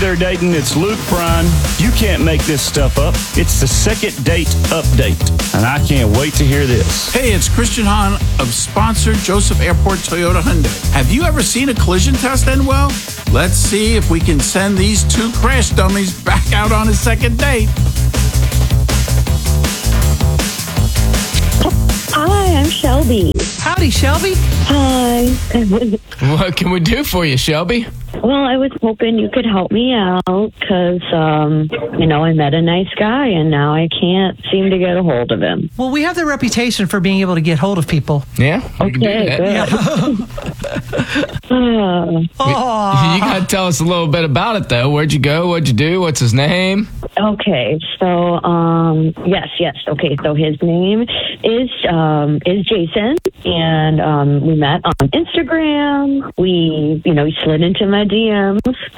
there, Dayton. It's Luke Bryan. You can't make this stuff up. It's the second date update, and I can't wait to hear this. Hey, it's Christian Hahn of sponsored Joseph Airport Toyota Hyundai. Have you ever seen a collision test end well? Let's see if we can send these two crash dummies back out on a second date. Hi, I'm Shelby. Howdy, Shelby. Hi. What can we do for you, Shelby? Well, I was hoping you could help me out because, I met a nice guy and now I can't seem to get a hold of him. Well, we have the reputation for being able to get hold of people. Yeah? Okay, good. You got to tell us a little bit about it, though. Where'd you go? What'd you do? What's his name? Okay, so, yes. Okay, so his name is Jason, and we met on Instagram. We slid into my DMs,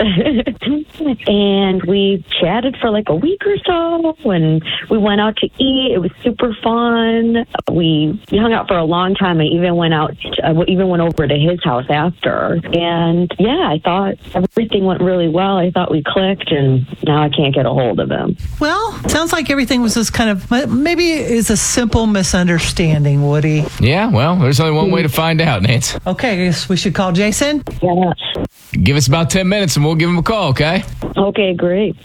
and we chatted for like a week or so, and we went out to eat. It was super fun. We hung out for a long time. I even went over to his house after, and yeah, I thought everything went really well. I thought we clicked, and now I can't get a hold of him. Well, sounds like everything was just kind of, maybe it's a simple misunderstanding, Woody. Yeah, well, there's only one way to find out, Nance. Okay, I guess we should call Jason. Yes. Give us about 10 minutes and we'll give him a call, okay? Okay, great.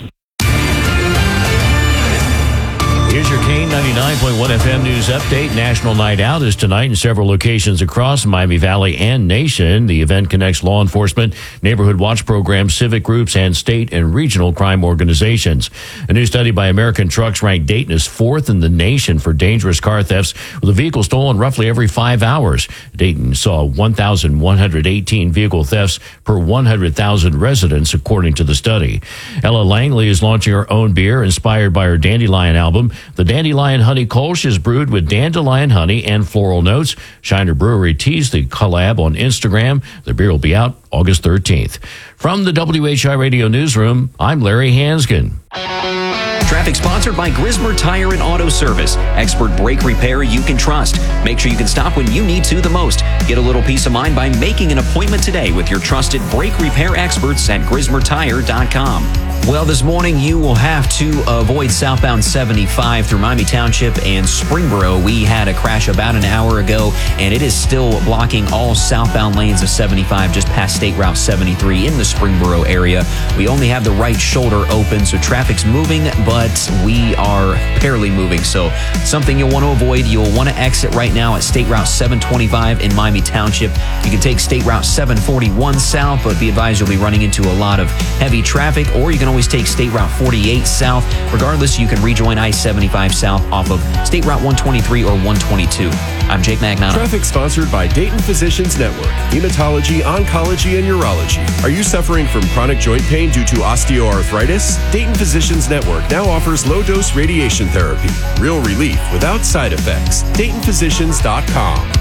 Here's your K99.1 FM News Update. National Night Out is tonight in several locations across Miami Valley and nation. The event connects law enforcement, neighborhood watch programs, civic groups, and state and regional crime organizations. A new study by American Trucks ranked Dayton as fourth in the nation for dangerous car thefts, with a vehicle stolen roughly every 5 hours. Dayton saw 1,118 vehicle thefts per 100,000 residents, according to the study. Ella Langley is launching her own beer inspired by her Dandelion album. The Dandelion Honey Kolsch is brewed with dandelion honey and floral notes. Shiner Brewery teased the collab on Instagram. The beer will be out August 13th. From the WHI Radio Newsroom, I'm Larry Hansgen. Traffic sponsored by Grismer Tire and Auto Service. Expert brake repair you can trust. Make sure you can stop when you need to the most. Get a little peace of mind by making an appointment today with your trusted brake repair experts at GrismerTire.com. Well, this morning you will have to avoid southbound 75 through Miami Township and Springboro. We had a crash about an hour ago, and it is still blocking all southbound lanes of 75 just past State Route 73 in the Springboro area. We only have the right shoulder open, so traffic's moving, but we are barely moving. So something you'll want to avoid. You'll want to exit right now at State Route 725 in Miami Township. You can take State Route 741 south, but be advised you'll be running into a lot of heavy traffic, or you can always take State Route 48 south. Regardless, you can rejoin I-75 south off of State Route 123 or 122. I'm Jake Magnano. Traffic sponsored by Dayton Physicians Network, Hematology, Oncology, and Urology. Are you suffering from chronic joint pain due to osteoarthritis? Dayton Physicians Network now offers low-dose radiation therapy. Real relief without side effects. DaytonPhysicians.com.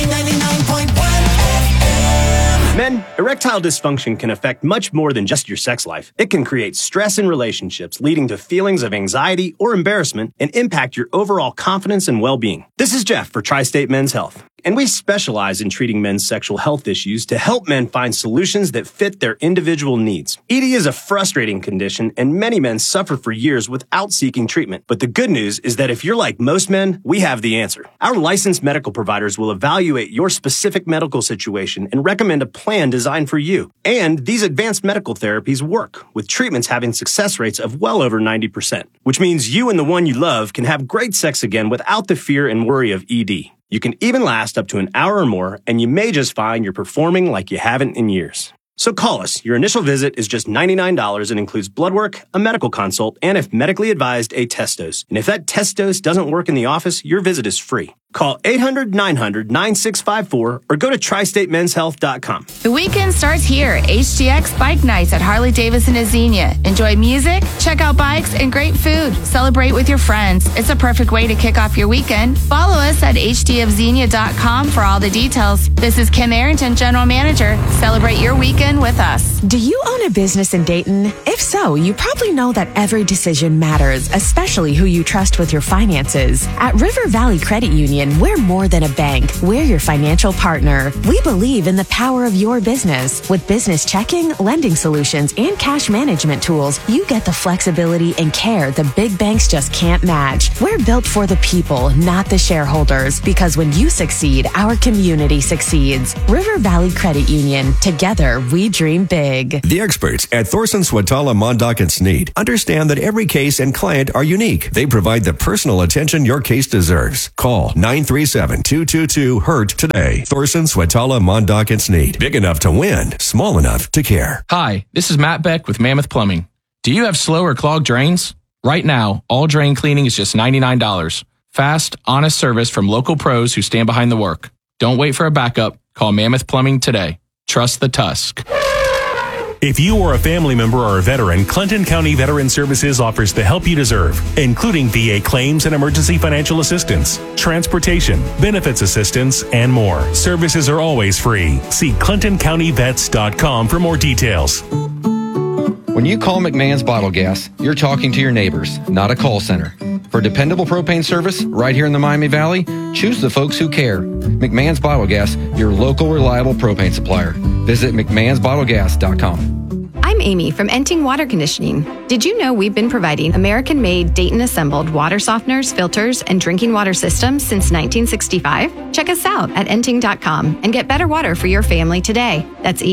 Men, erectile dysfunction can affect much more than just your sex life. It can create stress in relationships, leading to feelings of anxiety or embarrassment, and impact your overall confidence and well-being. This is Jeff for Tri-State Men's Health, and we specialize in treating men's sexual health issues to help men find solutions that fit their individual needs. ED is a frustrating condition, and many men suffer for years without seeking treatment. But the good news is that if you're like most men, we have the answer. Our licensed medical providers will evaluate your specific medical situation and recommend a plan designed for you. And these advanced medical therapies work, with treatments having success rates of well over 90%, which means you and the one you love can have great sex again without the fear and worry of ED. You can even last up to an hour or more, and you may just find you're performing like you haven't in years. So call us. Your initial visit is just $99 and includes blood work, a medical consult, and if medically advised, a test dose. And if that test dose doesn't work in the office, your visit is free. Call 800-900-9654 or go to TriStateMen'sHealth.com. The weekend starts here. HDX Bike Nights at Harley-Davidson of Xenia. Enjoy music, check out bikes, and great food. Celebrate with your friends. It's a perfect way to kick off your weekend. Follow us at hdofxenia.com for all the details. This is Kim Arrington, General Manager. Celebrate your weekend with us. Do you own a business in Dayton? If so, you probably know that every decision matters, especially who you trust with your finances. At River Valley Credit Union, Union, we're more than a bank. We're your financial partner. We believe in the power of your business. With business checking, lending solutions, and cash management tools, you get the flexibility and care the big banks just can't match. We're built for the people, not the shareholders, because when you succeed, our community succeeds. River Valley Credit Union. Together, we dream big. The experts at Thorson, Swatala, Mondock, and Sneed understand that every case and client are unique. They provide the personal attention your case deserves. Call 937-222-HURT today. Thorson, Swatala, Mondock, and Sneed. Big enough to win, small enough to care. Hi, this is Matt Beck with Mammoth Plumbing. Do you have slow or clogged drains? Right now, all drain cleaning is just $99. Fast, honest service from local pros who stand behind the work. Don't wait for a backup. Call Mammoth Plumbing today. Trust the Tusk. If you or a family member or a veteran, Clinton County Veteran Services offers the help you deserve, including VA claims and emergency financial assistance, transportation, benefits assistance, and more. Services are always free. See ClintonCountyVets.com for more details. When you call McMahon's Bottle Gas, you're talking to your neighbors, not a call center. For dependable propane service right here in the Miami Valley, choose the folks who care. McMahon's Bottle Gas, your local reliable propane supplier. Visit McMahon'sBottleGas.com. I'm Amy from Enting Water Conditioning. Did you know we've been providing American-made, Dayton-assembled water softeners, filters, and drinking water systems since 1965? Check us out at enting.com and get better water for your family today. That's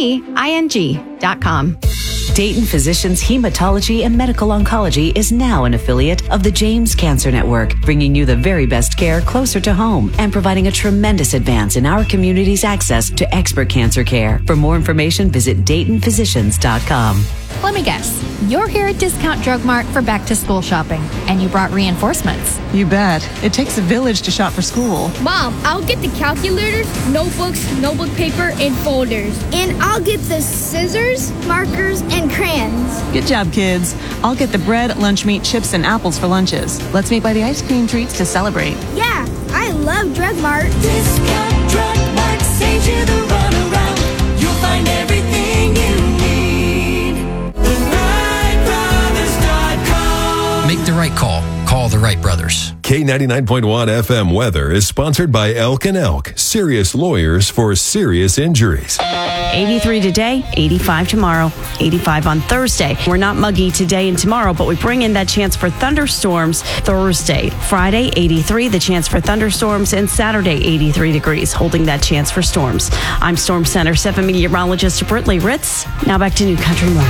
ENTING.com. Dayton Physicians Hematology and Medical Oncology is now an affiliate of the James Cancer Network, bringing you the very best care closer to home and providing a tremendous advance in our community's access to expert cancer care. For more information, visit DaytonPhysicians.com. Let me guess. You're here at Discount Drug Mart for back-to-school shopping, and you brought reinforcements. You bet. It takes a village to shop for school. Mom, I'll get the calculators, notebooks, notebook paper, and folders. And I'll get the scissors, markers, and crayons. Good job, kids. I'll get the bread, lunch meat, chips, and apples for lunches. Let's meet by the ice cream treats to celebrate. Yeah, I love Drug Mart. Discount Drug Mart saves you the runaround. You'll find everything you need. Make the right call. Call the Wright Brothers. K99.1 FM weather is sponsored by Elk & Elk, serious lawyers for serious injuries. 83 today, 85 tomorrow, 85 on Thursday. We're not muggy today and tomorrow, but we bring in that chance for thunderstorms Thursday. Friday, 83, the chance for thunderstorms, and Saturday, 83 degrees, holding that chance for storms. I'm Storm Center 7 meteorologist Britley Ritz. Now back to New Country Morning.